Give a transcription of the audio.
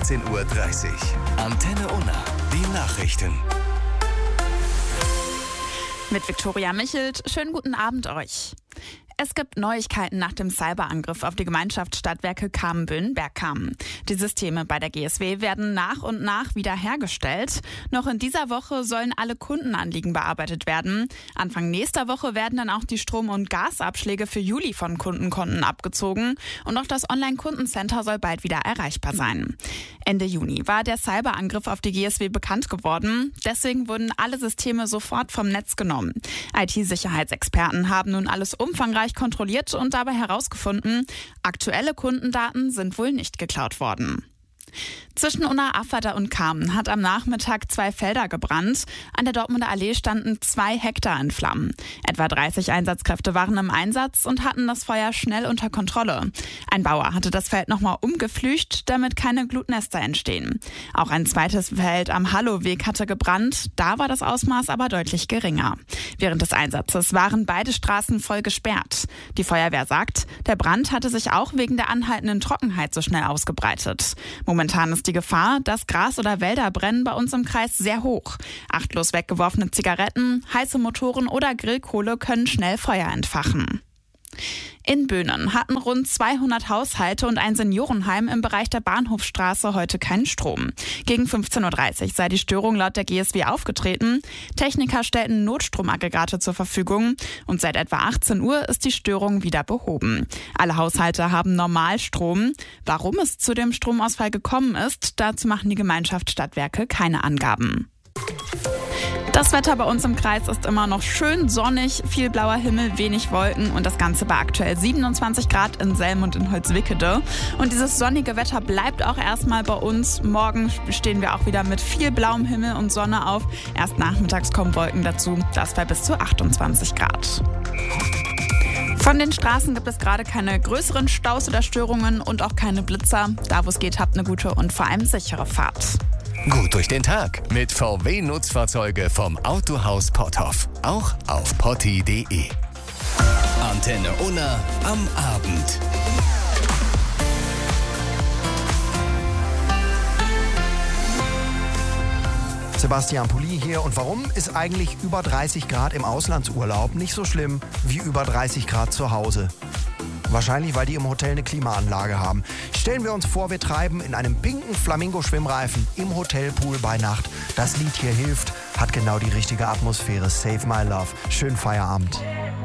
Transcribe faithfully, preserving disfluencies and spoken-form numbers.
achtzehn Uhr dreißig. Antenne Unna, die Nachrichten. Mit Viktoria Michelt. Schönen guten Abend euch. Es gibt Neuigkeiten nach dem Cyberangriff auf die Gemeinschaft Stadtwerke Kamen-Böhnen-Bergkamen. Die Systeme bei der G S W werden nach und nach wiederhergestellt. Noch in dieser Woche sollen alle Kundenanliegen bearbeitet werden. Anfang nächster Woche werden dann auch die Strom- und Gasabschläge für Juli von Kundenkonten abgezogen. Und auch das Online-Kundencenter soll bald wieder erreichbar sein. Ende Juni war der Cyberangriff auf die G S W bekannt geworden. Deswegen wurden alle Systeme sofort vom Netz genommen. I T-Sicherheitsexperten haben nun alles umfangreich kontrolliert und dabei herausgefunden, aktuelle Kundendaten sind wohl nicht geklaut worden. Zwischen Unna-Afferder und Kamen hat am Nachmittag zwei Felder gebrannt. An der Dortmunder Allee standen zwei Hektar in Flammen. Etwa dreißig Einsatzkräfte waren im Einsatz und hatten das Feuer schnell unter Kontrolle. Ein Bauer hatte das Feld nochmal umgepflügt, damit keine Glutnester entstehen. Auch ein zweites Feld am Halloweg hatte gebrannt. Da war das Ausmaß aber deutlich geringer. Während des Einsatzes waren beide Straßen voll gesperrt. Die Feuerwehr sagt, der Brand hatte sich auch wegen der anhaltenden Trockenheit so schnell ausgebreitet. Momentan ist die Gefahr, dass Gras oder Wälder brennen, bei uns im Kreis sehr hoch. Achtlos weggeworfene Zigaretten, heiße Motoren oder Grillkohle können schnell Feuer entfachen. In Böhnen hatten rund zweihundert Haushalte und ein Seniorenheim im Bereich der Bahnhofstraße heute keinen Strom. Gegen fünfzehn Uhr dreißig sei die Störung laut der G S W aufgetreten. Techniker stellten Notstromaggregate zur Verfügung und seit etwa achtzehn Uhr ist die Störung wieder behoben. Alle Haushalte haben Normalstrom. Warum es zu dem Stromausfall gekommen ist, dazu machen die Gemeinschaft Stadtwerke keine Angaben. Das Wetter bei uns im Kreis ist immer noch schön sonnig, viel blauer Himmel, wenig Wolken und das Ganze bei aktuell siebenundzwanzig Grad in Selm und in Holzwickede. Und dieses sonnige Wetter bleibt auch erstmal bei uns. Morgen stehen wir auch wieder mit viel blauem Himmel und Sonne auf. Erst nachmittags kommen Wolken dazu, das bei bis zu achtundzwanzig Grad. Von den Straßen gibt es gerade keine größeren Staus oder Störungen und auch keine Blitzer. Da wo es geht, habt eine gute und vor allem sichere Fahrt. Gut durch den Tag mit V W-Nutzfahrzeuge vom Autohaus Potthoff. Auch auf potti punkt de. Antenne Unna am Abend. Sebastian Pulli hier. Und warum ist eigentlich über dreißig Grad im Auslandsurlaub nicht so schlimm wie über dreißig Grad zu Hause? Wahrscheinlich, weil die im Hotel eine Klimaanlage haben. Stellen wir uns vor, wir treiben in einem pinken Flamingo-Schwimmreifen im Hotelpool bei Nacht. Das Lied hier hilft, hat genau die richtige Atmosphäre. Save My Love. Schönen Feierabend.